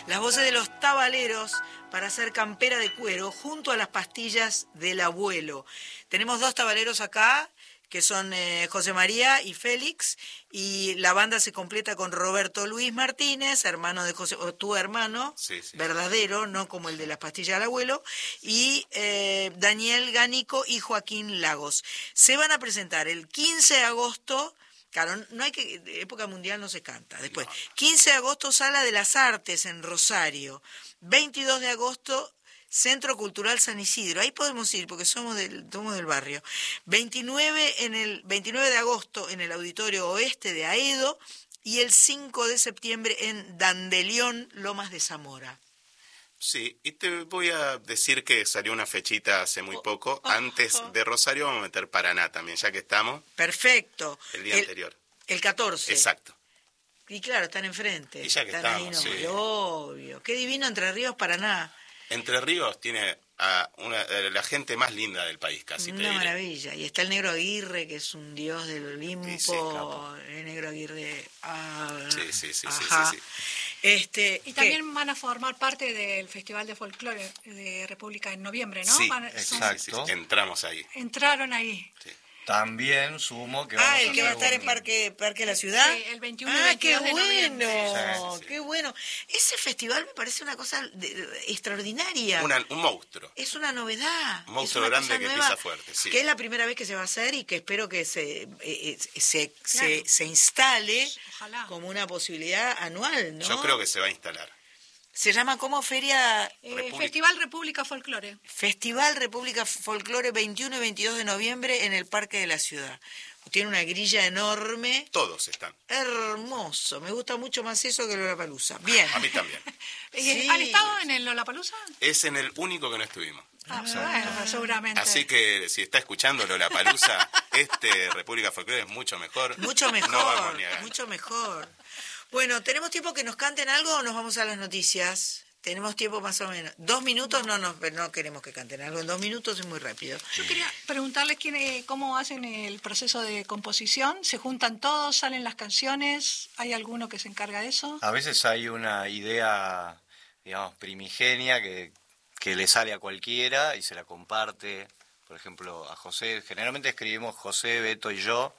Las voces de los tabaleros para hacer campera de cuero junto a las pastillas del abuelo. Tenemos 2 tabaleros acá, que son José María y Félix, y la banda se completa con Roberto Luis Martínez, hermano de José, o tu hermano, sí. Verdadero, no como el de las pastillas del abuelo, y Daniel Gánico y Joaquín Lagos. Se van a presentar el 15 de agosto, claro, no hay que, época mundial no se canta, después, no. 15 de agosto, Sala de las Artes en Rosario, 22 de agosto, Centro Cultural San Isidro, ahí podemos ir porque somos del barrio. 29 de agosto en el Auditorio Oeste de Aedo y el 5 de septiembre en Dandelión, Lomas de Zamora. Sí, y te voy a decir que salió una fechita hace muy poco. Antes de Rosario vamos a meter Paraná también, ya que estamos. Perfecto. El día anterior. El 14. Exacto. Y claro, están enfrente. Y ya que están estamos, ahí, no, sí. Obvio. Qué divino Entre Ríos, Paraná. Entre Ríos tiene a la gente más linda del país, casi. Una maravilla. Y está el Negro Aguirre, que es un dios del Olimpo. Sí, el Negro Aguirre. Sí. Y también van a formar parte del Festival de Folclore de República en noviembre, ¿no? Sí, exacto. Sí. Entramos ahí. Entraron ahí. Sí. También sumo que vamos a el que va a estar en Parque de la Ciudad. Sí, el 21 y 22 de noviembre. Sí. Qué bueno. Ese festival me parece una cosa extraordinaria. Un monstruo. Es una novedad. Un monstruo grande que pisa fuerte, sí. Que es la primera vez que se va a hacer y que espero que se instale. Ojalá. Como una posibilidad anual, ¿no? Yo creo que se va a instalar. ¿Se llama como Feria? Festival República Folclore. Festival República Folclore 21 y 22 de noviembre en el Parque de la Ciudad. Tiene una grilla enorme. Todos están. Hermoso. Me gusta mucho más eso que Lollapalooza. Bien. A mí también. Sí. ¿Han estado en el Lollapalooza? Es en el único que no estuvimos. Bueno, seguramente. Así que si está escuchando Lollapalooza, República Folclore es mucho mejor. Mucho mejor. No vamos ni a ganar. Mucho mejor. Bueno, ¿tenemos tiempo que nos canten algo o nos vamos a las noticias? Tenemos tiempo más o menos. 2 minutos no queremos que canten algo. En 2 minutos es muy rápido. Yo quería preguntarles cómo hacen el proceso de composición. ¿Se juntan todos? ¿Salen las canciones? ¿Hay alguno que se encarga de eso? A veces hay una idea, digamos, primigenia que le sale a cualquiera y se la comparte. Por ejemplo, a José. Generalmente escribimos José, Beto y yo.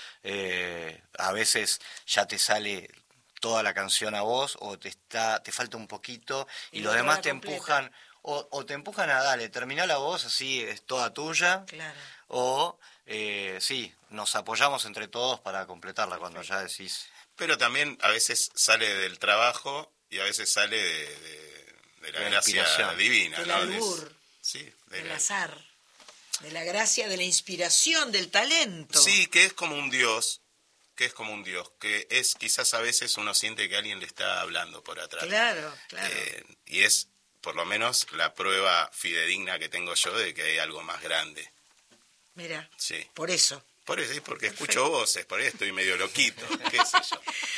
A veces ya te sale toda la canción a vos o te falta un poquito y los demás te empujan o te empujan a dale, terminá la voz, así es toda tuya. Claro. O sí, nos apoyamos entre todos para completarla. Perfecto. Cuando ya decís. Pero también a veces sale del trabajo y a veces sale de la gracia divina, del ¿no? albur, del azar, de la gracia, de la inspiración, del talento. Sí, que es como un dios. Que es quizás a veces uno siente que alguien le está hablando por atrás. Claro. Y es por lo menos la prueba fidedigna que tengo yo de que hay algo más grande. Mira, sí. Por eso, porque Perfecto. Escucho voces, por ahí estoy medio loquito, qué sé yo.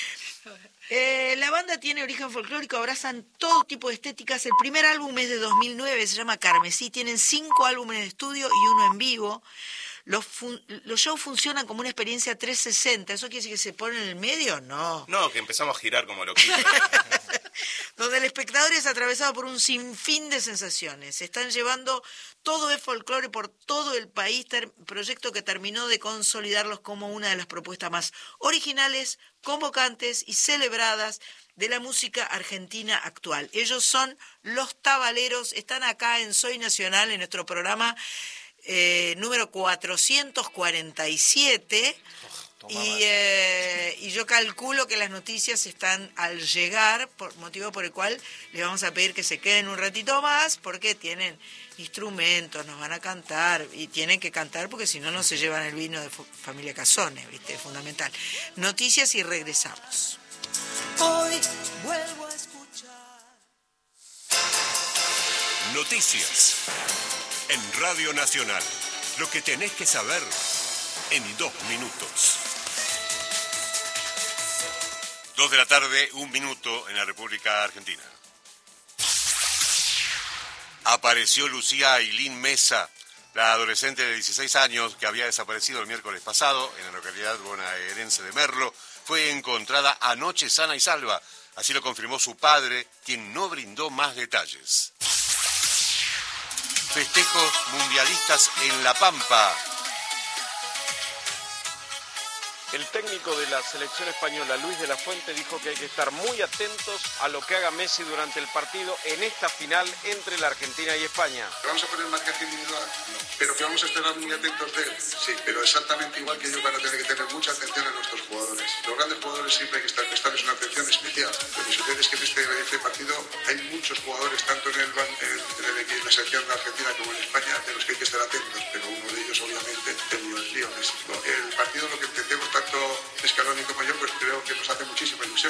La banda tiene origen folclórico, abrazan todo tipo de estéticas. El primer álbum es de 2009, se llama Carmesí. Tienen 5 álbumes de estudio y 1 en vivo. Los shows funcionan como una experiencia 360. ¿Eso quiere decir que se ponen en el medio? No, que empezamos a girar como loquitos. Donde el espectador es atravesado por un sinfín de sensaciones. Se están llevando todo el folclore por todo el país, proyecto que terminó de consolidarlos como una de las propuestas más originales, convocantes y celebradas de la música argentina actual. Ellos son Los Tabaleros, están acá en Soy Nacional, en nuestro programa número 447, y yo calculo que las noticias están al llegar, motivo por el cual les vamos a pedir que se queden un ratito más, porque tienen instrumentos, nos van a cantar, y tienen que cantar porque si no, no se llevan el vino de familia Casones, ¿viste? Es fundamental. Noticias y regresamos. Hoy vuelvo a escuchar. Noticias. En Radio Nacional, lo que tenés que saber en 2 minutos. 2 de la tarde, 1 minuto en la República Argentina. Apareció Lucía Ailín Mesa, la adolescente de 16 años que había desaparecido el miércoles pasado en la localidad bonaerense de Merlo. Fue encontrada anoche sana y salva Así lo confirmó su padre, quien no brindó más detalles. Festejos mundialistas en La Pampa. El técnico de la selección española, Luis de la Fuente, dijo que hay que estar muy atentos a lo que haga Messi durante el partido en esta final entre la Argentina y España. ¿Vamos a poner marcaje individual? No. ¿Pero que vamos a estar muy atentos de él? Sí, pero exactamente igual que ellos van a tener que tener mucha atención a nuestros jugadores. Los grandes jugadores siempre hay que prestarles una atención especial. Lo que sucede es que en este partido hay muchos jugadores, tanto en la selección de Argentina como en España, de los que hay que estar atentos, pero uno de ellos obviamente el Lío Messi. El partido, lo que entendemos tanto Scaloni como yo, pues creo que nos hace muchísima ilusión.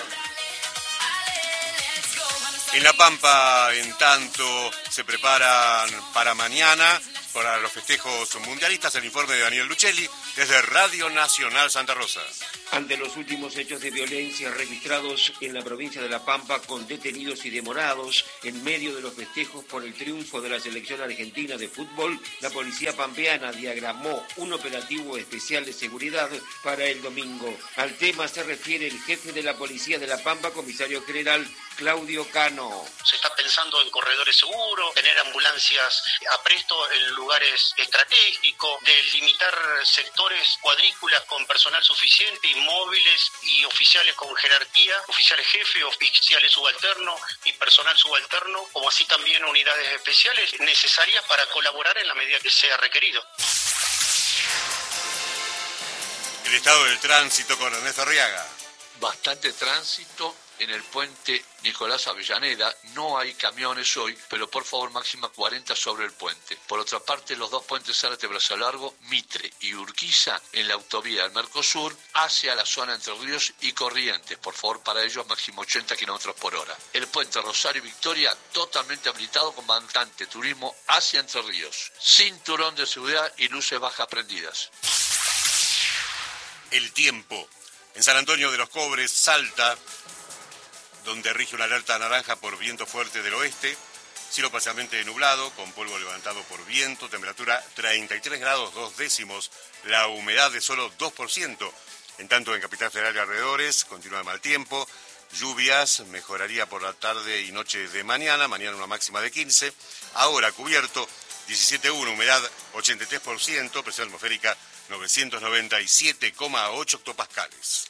En La Pampa, en tanto, se preparan para mañana, para los festejos mundialistas, el informe de Daniel Lucelli, desde Radio Nacional Santa Rosa. Ante los últimos hechos de violencia registrados en la provincia de La Pampa con detenidos y demorados, en medio de los festejos por el triunfo de la selección argentina de fútbol, la policía pampeana diagramó un operativo especial de seguridad para el domingo. Al tema se refiere el jefe de la policía de La Pampa, comisario general Claudio Cano. Se está pensando en corredores seguros, tener ambulancias a presto en lugares estratégicos, delimitar sectores, cuadrículas con personal suficiente, móviles y oficiales con jerarquía, oficiales jefe, oficiales subalternos y personal subalterno, como así también unidades especiales necesarias para colaborar en la medida que sea requerido. El estado del tránsito con Ernesto Arriaga. Bastante tránsito en el puente Nicolás Avellaneda. No hay camiones hoy, pero por favor máxima 40 sobre el puente. Por otra parte, los dos puentes Zárate, Brazo Largo, Mitre y Urquiza en la autovía del Mercosur hacia la zona Entre Ríos y Corrientes. Por favor, para ellos máximo 80 kilómetros por hora. El puente Rosario Victoria totalmente habilitado con bastante turismo hacia Entre Ríos. Cinturón de seguridad y luces bajas prendidas. El tiempo. En San Antonio de los Cobres, Salta, donde rige una alerta naranja por viento fuerte del oeste, cielo parcialmente nublado, con polvo levantado por viento, temperatura 33 grados 2 décimos, la humedad de solo 2%. En tanto, en Capital Federal y alrededores, continúa el mal tiempo, lluvias, mejoraría por la tarde y noche de mañana una máxima de 15, ahora cubierto, 17,1, humedad 83%, presión atmosférica 997,8 hectopascales.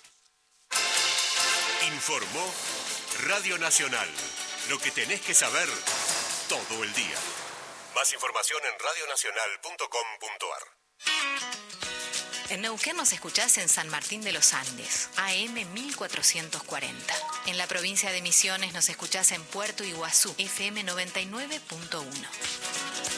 Informó Radio Nacional. Lo que tenés que saber todo el día. Más información en radionacional.com.ar. En Neuquén nos escuchás en San Martín de los Andes, AM 1440. En la provincia de Misiones nos escuchás en Puerto Iguazú, FM 99.1.